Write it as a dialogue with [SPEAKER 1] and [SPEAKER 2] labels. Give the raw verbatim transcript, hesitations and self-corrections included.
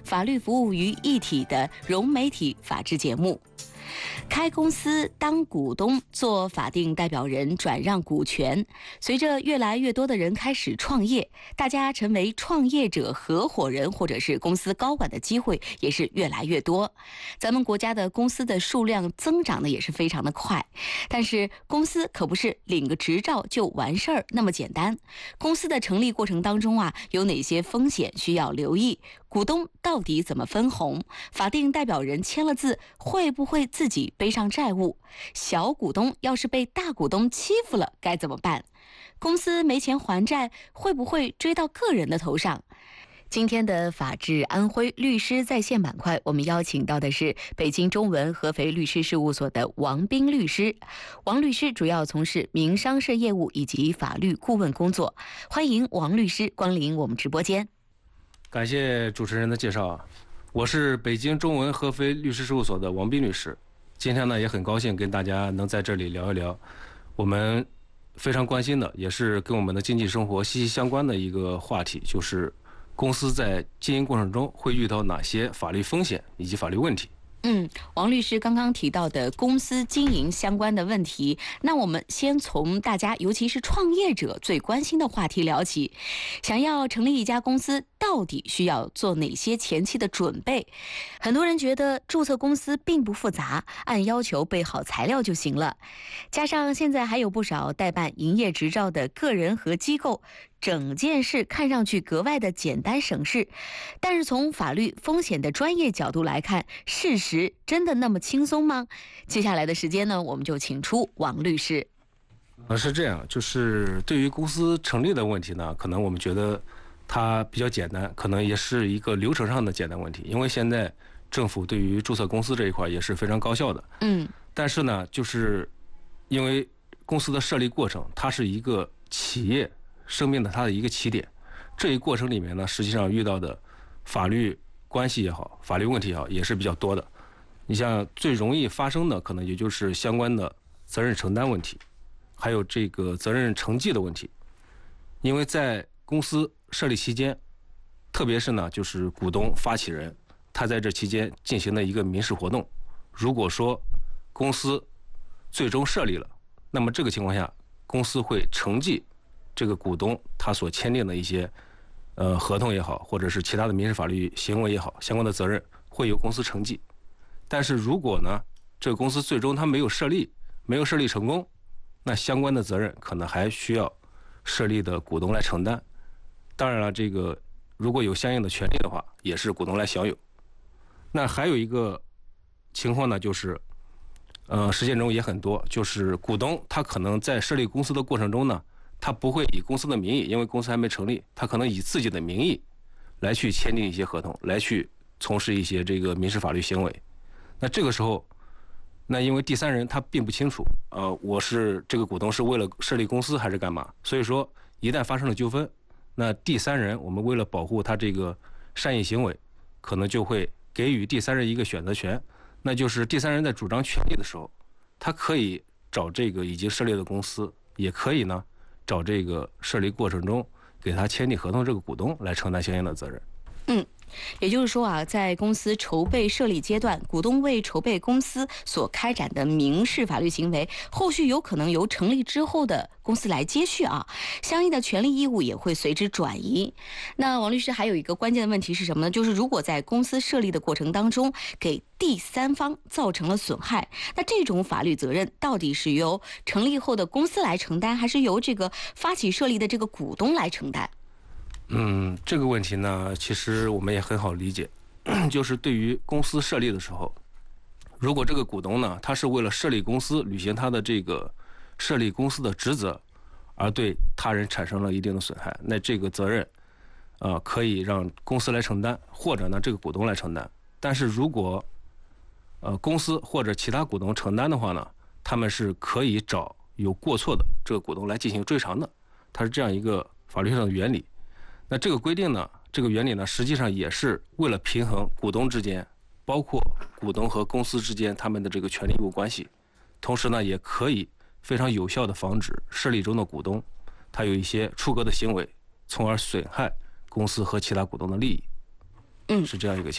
[SPEAKER 1] 法律服务于一体的融媒体法治节目。开公司当股东做法定代表人转让股权，随着越来越多的人开始创业，大家成为创业者、合伙人或者是公司高管的机会也是越来越多。咱们国家的公司的数量增长的也是非常的快，但是公司可不是领个执照就完事儿那么简单。公司的成立过程当中啊，有哪些风险需要留意？股东到底怎么分红？法定代表人签了字，会不会自己背上债务？小股东要是被大股东欺负了该怎么办？公司没钱还债，会不会追到个人的头上？今天的法治安徽律师在线板块，我们邀请到的是北京中文合肥律师事务所的王斌律师。王律师主要从事民商事业务以及法律顾问工作。欢迎王律师光临我们直播间。
[SPEAKER 2] 感谢主持人的介绍啊，我是北京中文合肥律师事务所的王斌律师。今天呢，也很高兴跟大家能在这里聊一聊我们非常关心的，也是跟我们的经济生活息息相关的一个话题，就是公司在经营过程中会遇到哪些法律风险以及法律问题。
[SPEAKER 1] 嗯，王律师刚刚提到的公司经营相关的问题，那我们先从大家尤其是创业者最关心的话题聊起。想要成立一家公司，到底需要做哪些前期的准备？很多人觉得注册公司并不复杂，按要求备好材料就行了。加上现在还有不少代办营业执照的个人和机构，整件事看上去格外的简单省事。但是从法律风险的专业角度来看，事实真的那么轻松吗？接下来的时间呢，我们就请出王律师。
[SPEAKER 2] 呃，是这样，就是对于公司成立的问题呢，可能我们觉得它比较简单，可能也是一个流程上的简单问题，因为现在政府对于注册公司这一块也是非常高效的。
[SPEAKER 1] 嗯，
[SPEAKER 2] 但是呢，就是因为公司的设立过程，它是一个企业生命的它的一个起点，这一过程里面呢，实际上遇到的法律关系也好，法律问题也好，也是比较多的。你像最容易发生的，可能也就是相关的责任承担问题，还有这个责任承继的问题。因为在公司设立期间，特别是呢，就是股东、发起人，他在这期间进行的一个民事活动，如果说公司最终设立了，那么这个情况下，公司会承继这个股东他所签订的一些呃合同也好，或者是其他的民事法律行为也好，相关的责任会由公司承继。但是如果呢，这个公司最终它没有设立，没有设立成功，那相关的责任可能还需要设立的股东来承担。当然了，这个如果有相应的权利的话，也是股东来享有。那还有一个情况呢，就是呃实践中也很多，就是股东他可能在设立公司的过程中呢，他不会以公司的名义，因为公司还没成立，他可能以自己的名义来去签订一些合同，来去从事一些这个民事法律行为。那这个时候，那因为第三人他并不清楚，呃，我是这个股东是为了设立公司还是干嘛，所以说一旦发生了纠纷，那第三人我们为了保护他这个善意行为，可能就会给予第三人一个选择权，那就是第三人在主张权利的时候，他可以找这个已经设立的公司，也可以呢找这个设立过程中给他签订合同这个股东来承担相应的责任。
[SPEAKER 1] 嗯，也就是说啊，在公司筹备设立阶段，股东为筹备公司所开展的民事法律行为，后续有可能由成立之后的公司来接续啊，相应的权利义务也会随之转移。那王律师还有一个关键的问题是什么呢？就是如果在公司设立的过程当中给第三方造成了损害，那这种法律责任到底是由成立后的公司来承担，还是由这个发起设立的这个股东来承担？
[SPEAKER 2] 嗯，这个问题呢，其实我们也很好理解，就是对于公司设立的时候，如果这个股东呢，他是为了设立公司，履行他的这个设立公司的职责，而对他人产生了一定的损害，那这个责任，呃，可以让公司来承担，或者呢，这个股东来承担。但是如果呃公司或者其他股东承担的话呢，他们是可以找有过错的这个股东来进行追偿的，它是这样一个法律上的原理。那这个规定呢，这个原理呢，实际上也是为了平衡股东之间，包括股东和公司之间他们的这个权利义务关系，同时呢，也可以非常有效的防止设立中的股东他有一些出格的行为，从而损害公司和其他股东的利益。
[SPEAKER 1] 嗯，
[SPEAKER 2] 是这样一个情况。